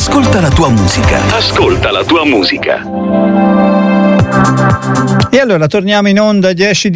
Ascolta la tua musica. Ascolta la tua musica. E allora torniamo in onda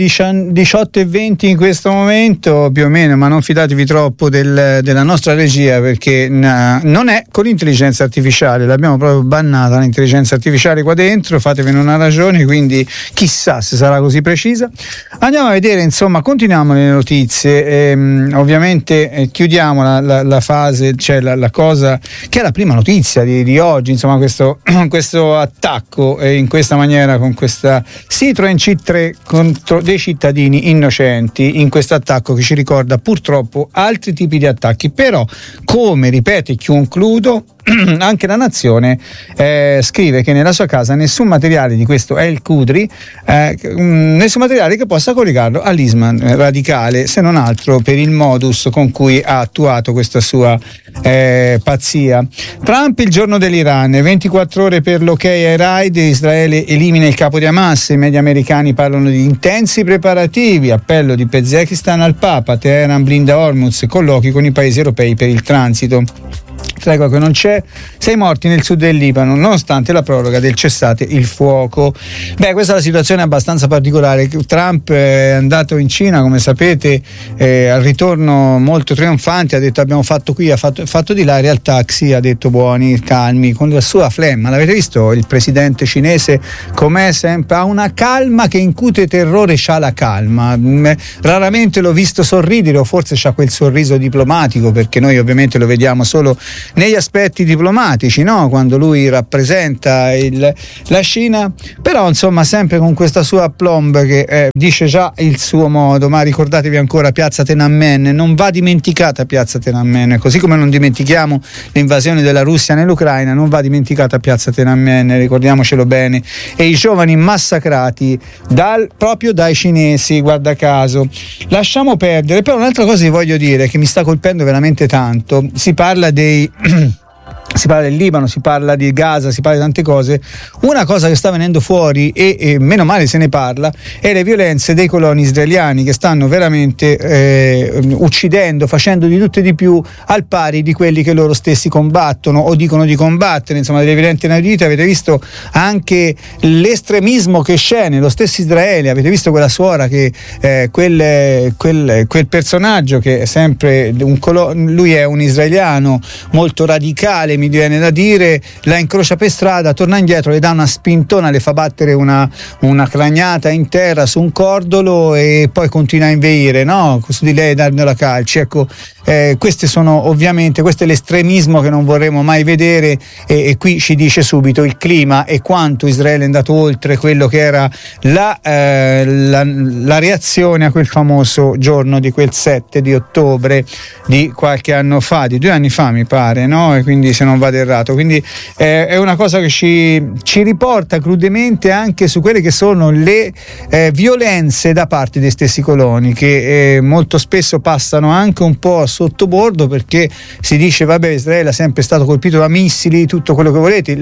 18:20 in questo momento più o meno, ma non fidatevi troppo della nostra regia, perché non è con l'intelligenza artificiale, l'abbiamo proprio bannata l'intelligenza artificiale qua dentro, fatevene una ragione, quindi chissà se sarà così precisa. Andiamo a vedere, insomma, continuiamo le notizie, ovviamente chiudiamo la fase, cioè la cosa che è la prima notizia di oggi, insomma questo attacco in questa maniera, con questa Citroen C3 contro dei cittadini innocenti, in questo attacco che ci ricorda purtroppo altri tipi di attacchi. Però, come ripete, concludo, anche La Nazione scrive che nella sua casa nessun materiale di questo El Qudri, nessun materiale che possa collegarlo all'Islam radicale, se non altro per il modus con cui ha attuato questa sua pazzia. Trump il giorno dell'Iran, 24 ore per l'ok ai raid, Israele elimina il capo di Hamas, i media americani parlano di intensi preparativi, appello di Pezekistan al Papa, Teheran blinda Hormuz, colloqui con i paesi europei per il transito. Tregua che non c'è, 6 morti nel sud del Libano nonostante la proroga del cessate il fuoco. Questa è la situazione abbastanza particolare. Trump è andato in Cina, come sapete, al ritorno molto trionfante, ha detto abbiamo fatto qui, ha fatto di là, in realtà Xi ha detto buoni, calmi, con la sua flemma. L'avete visto il presidente cinese com'è? Sempre ha una calma che incute terrore, c'ha la calma, raramente l'ho visto sorridere, o forse c'ha quel sorriso diplomatico, perché noi ovviamente lo vediamo solo negli aspetti diplomatici, no? Quando lui rappresenta la Cina, però insomma sempre con questa sua aplomb che dice già il suo modo. Ma ricordatevi ancora Piazza Tiananmen, non va dimenticata Piazza Tiananmen, così come non dimentichiamo l'invasione della Russia nell'Ucraina, non va dimenticata Piazza Tiananmen, ricordiamocelo bene, e i giovani massacrati proprio dai cinesi, guarda caso. Lasciamo perdere. Però un'altra cosa vi voglio dire che mi sta colpendo veramente tanto, si parla si parla del Libano, si parla di Gaza, si parla di tante cose. Una cosa che sta venendo fuori, e meno male se ne parla, è le violenze dei coloni israeliani, che stanno veramente uccidendo, facendo di tutto e di più, al pari di quelli che loro stessi combattono o dicono di combattere, insomma delle violenze inaudite. Avete visto anche l'estremismo che c'è nello stesso Israele, avete visto quella suora che quel personaggio che è sempre lui è un israeliano molto radicale, mi viene da dire, la incrocia per strada, torna indietro, le dà una spintona, le fa battere una cragnata in terra su un cordolo e poi continua a inveire, no? Su di lei dandola calci. Ecco, queste sono ovviamente, questo è l'estremismo che non vorremmo mai vedere, e qui ci dice subito il clima e quanto Israele è andato oltre quello che era la reazione a quel famoso giorno di quel 7 di ottobre di qualche anno fa, di 2 anni fa mi pare, no? E quindi se non vado errato, quindi è una cosa che ci riporta crudemente anche su quelle che sono le violenze da parte dei stessi coloni, che molto spesso passano anche un po' sottobordo, perché si dice vabbè, Israele è sempre stato colpito da missili, tutto quello che volete,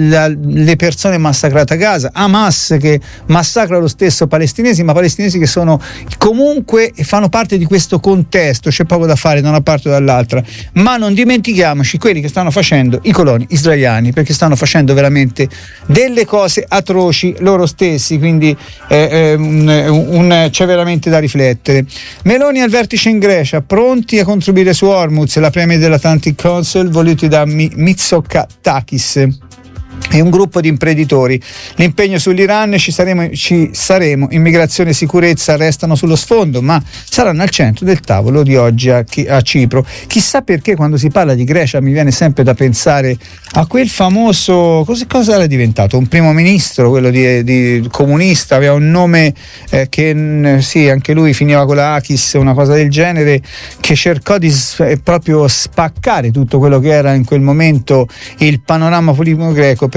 le persone massacrate a Gaza, Hamas che massacra lo stesso palestinesi, ma palestinesi che sono comunque fanno parte di questo contesto, c'è poco da fare da una parte o dall'altra. Ma non dimentichiamoci quelli che stanno facendo i coloni israeliani, perché stanno facendo veramente delle cose atroci loro stessi, quindi c'è veramente da riflettere. Meloni al vertice in Grecia, pronti a contribuire su Hormuz, la premier dell'Atlantic Council voluti da Mitsotakis e un gruppo di imprenditori. L'impegno sull'Iran, ci saremo, immigrazione e sicurezza restano sullo sfondo, ma saranno al centro del tavolo di oggi a Cipro. Chissà perché quando si parla di Grecia mi viene sempre da pensare a quel famoso, cosa era diventato? Un primo ministro, quello di comunista, aveva un nome che sì, anche lui finiva con la Akis, una cosa del genere, che cercò di proprio spaccare tutto quello che era in quel momento il panorama politico greco per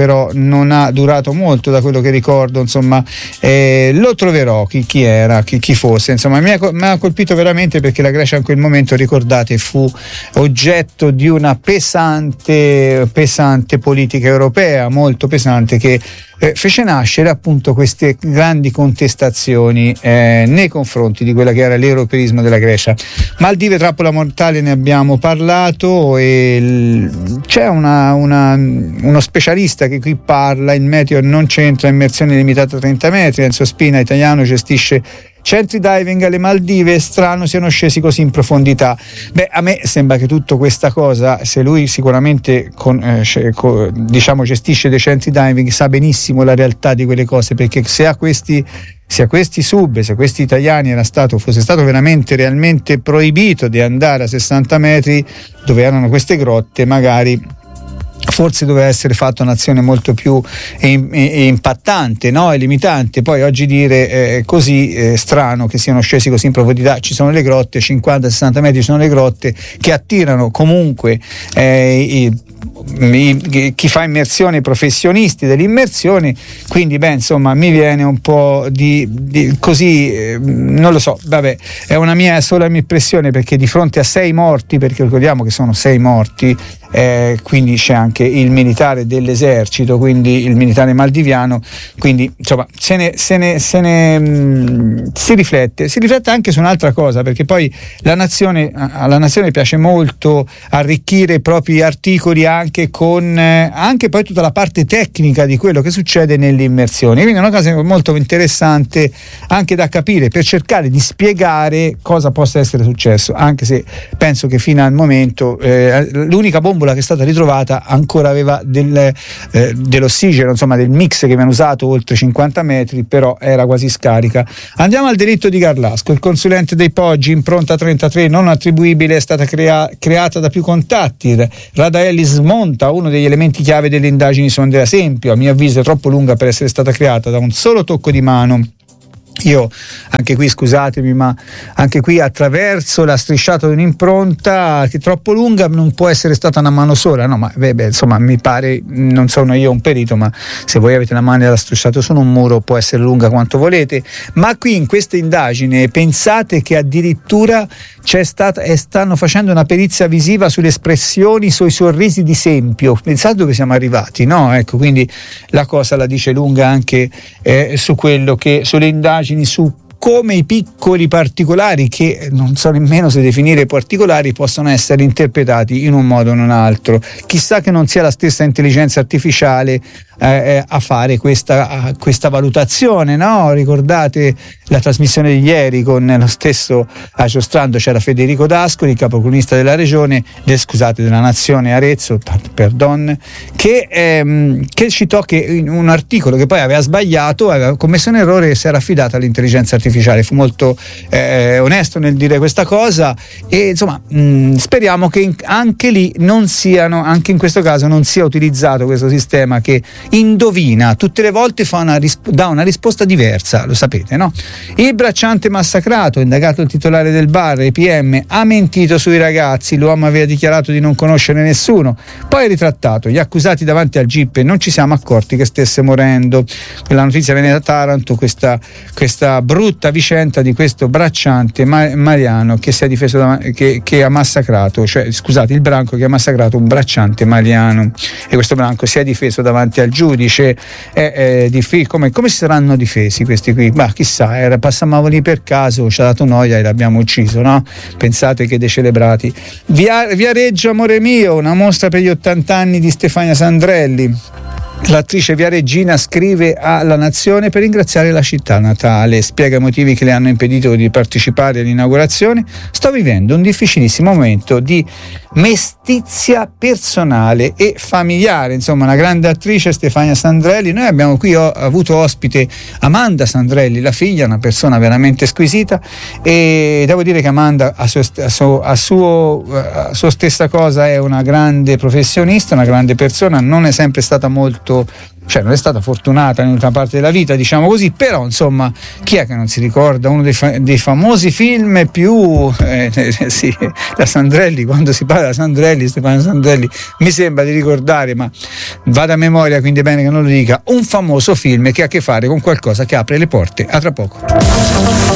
però non ha durato molto, da quello che ricordo, insomma. Lo troverò chi era, chi fosse, insomma. Mi ha colpito veramente, perché la Grecia in quel momento, ricordate, fu oggetto di una pesante politica europea, molto pesante, che fece nascere appunto queste grandi contestazioni nei confronti di quella che era l'europeismo della Grecia. Maldive, trappola mortale, ne abbiamo parlato, e c'è uno specialista che qui parla: il meteo non c'entra, immersione limitata a 30 metri. Enzo Spina, italiano, gestisce centri diving alle Maldive, strano siano scesi così in profondità. A me sembra che tutta questa cosa, se lui sicuramente diciamo gestisce dei centri diving, sa benissimo la realtà di quelle cose, perché se a questi italiani fosse stato veramente realmente proibito di andare a 60 metri dove erano queste grotte, magari forse doveva essere fatta un'azione molto più impattante, no? E limitante. Poi oggi dire così strano che siano scesi così in profondità. Ci sono le grotte, 50-60 metri, ci sono le grotte che attirano comunque chi fa immersione, i professionisti dell'immersione, quindi insomma mi viene un po' di così, non lo so, vabbè, è una sola mia impressione, perché di fronte a 6 morti, perché ricordiamo che sono 6 morti, quindi c'è anche il militare dell'esercito, quindi il militare maldiviano, quindi insomma si riflette anche su un'altra cosa, perché poi alla nazione piace molto arricchire i propri articoli anche con anche poi tutta la parte tecnica di quello che succede nelle immersioni, quindi è una cosa molto interessante anche da capire, per cercare di spiegare cosa possa essere successo, anche se penso che fino al momento l'unica bombola che è stata ritrovata ancora aveva dell'ossigeno, insomma del mix che viene usato oltre 50 metri, però era quasi scarica. Andiamo al delitto di Garlasco. Il consulente dei Poggi, impronta 33 non attribuibile, è stata creata da più contatti. Radaelli smonta uno degli elementi chiave delle indagini su Andrea Sempio, a mio avviso è troppo lunga per essere stata creata da un solo tocco di mano. Io anche qui, scusatemi, ma anche qui attraverso la strisciata di un'impronta che è troppo lunga non può essere stata una mano sola, no? Ma insomma mi pare, non sono io un perito, ma se voi avete la mano della strisciata su un muro può essere lunga quanto volete, ma qui in questa indagine pensate che addirittura stanno facendo una perizia visiva sulle espressioni, sui sorrisi di Sempio. Pensate dove siamo arrivati, no? Ecco, quindi la cosa la dice lunga anche su quello che, sulle indagini, su come i piccoli particolari, che non so nemmeno se definire particolari, possono essere interpretati in un modo o in un altro. Chissà che non sia la stessa intelligenza artificiale a fare questa valutazione, no? Ricordate la trasmissione di ieri con lo stesso Agiostrando, c'era Federico D'Ascoli, capocronista della regione, della nazione Arezzo, che citò che in un articolo che poi aveva sbagliato, aveva commesso un errore e si era affidato all'intelligenza artificiale. Fu molto onesto nel dire questa cosa, e insomma speriamo che anche lì anche in questo caso non sia utilizzato questo sistema che indovina tutte le volte, dà una risposta diversa, lo sapete, no? Il bracciante massacrato, indagato il titolare del bar, EPM, ha mentito sui ragazzi, l'uomo aveva dichiarato di non conoscere nessuno, poi ritrattato, gli accusati davanti al GIP, non ci siamo accorti che stesse morendo. La notizia viene da Taranto, questa brutta vicenda di questo bracciante maliano che si è difeso che ha massacrato, il branco che ha massacrato un bracciante maliano, e questo branco si è difeso davanti al giudice. Come si saranno difesi questi qui? Chissà, passavamo lì per caso, ci ha dato noia e l'abbiamo ucciso, no? Pensate che decelebrati. Viareggio, amore mio, una mostra per gli 80 anni di Stefania Sandrelli. L'attrice Viareggina scrive alla Nazione per ringraziare la città natale, spiega i motivi che le hanno impedito di partecipare all'inaugurazione. Sto vivendo un difficilissimo momento di mestizia personale e familiare. Insomma, una grande attrice, Stefania Sandrelli. Noi abbiamo qui avuto ospite Amanda Sandrelli, la figlia, una persona veramente squisita, e devo dire che Amanda a sua stessa cosa è una grande professionista, una grande persona, non è sempre stata molto cioè non è stata fortunata in una parte della vita, diciamo così, però insomma chi è che non si ricorda uno dei famosi film più sì, la Sandrelli, quando si parla da Sandrelli, Stefano Sandrelli, mi sembra di ricordare, ma vado a memoria, quindi è bene che non lo dica, un famoso film che ha a che fare con qualcosa che apre le porte. A tra poco.